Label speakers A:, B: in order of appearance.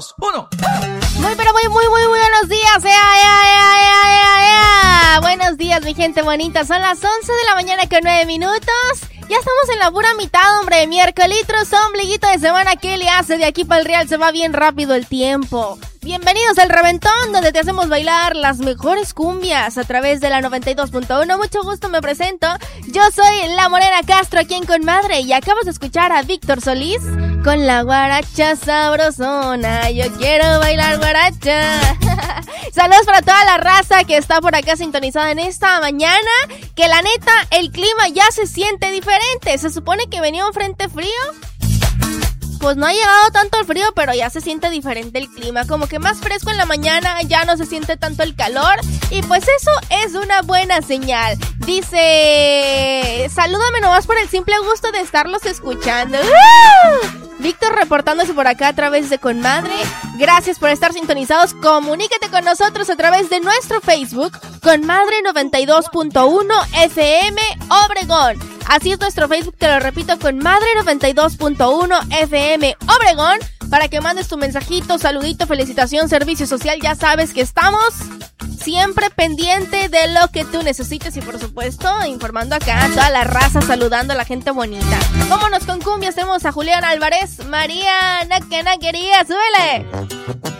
A: 1.
B: Muy buenos días. Buenos días, mi gente bonita. Son las 11 de la mañana con 9 minutos. Ya estamos en la pura mitad, hombre. Miércolitros, ombliguito de semana. ¿Qué le hace? De aquí para el Real se va bien rápido el tiempo. Bienvenidos al Reventón, donde te hacemos bailar las mejores cumbias a través de la 92.1. Mucho gusto, me presento. Yo soy la Morena Castro, aquí en Conmadre, y acabas de escuchar a Víctor Solís con la guaracha sabrosona. Yo quiero bailar guaracha. Saludos para toda la raza que está por acá sintonizada en esta mañana. Que la neta, el clima ya se siente diferente. Se supone que venía un frente frío. Pues no ha llegado tanto el frío, pero ya se siente diferente el clima. Como que más fresco en la mañana, ya no se siente tanto el calor. Y pues eso es una buena señal. Dice, salúdame nomás por el simple gusto de estarlos escuchando. Víctor reportándose por acá a través de Conmadre. Gracias por estar sintonizados. Comunícate con nosotros a través de nuestro Facebook, Conmadre 92.1 FM Obregón. Así es nuestro Facebook, te lo repito, Conmadre 92.1 FM Obregón, para que mandes tu mensajito, saludito, felicitación, servicio social. Ya sabes que estamos siempre pendiente de lo que tú necesites y por supuesto informando acá a toda la raza, saludando a la gente bonita. Vámonos con cumbias, tenemos a Julián Álvarez, María Naquena quería, súbele.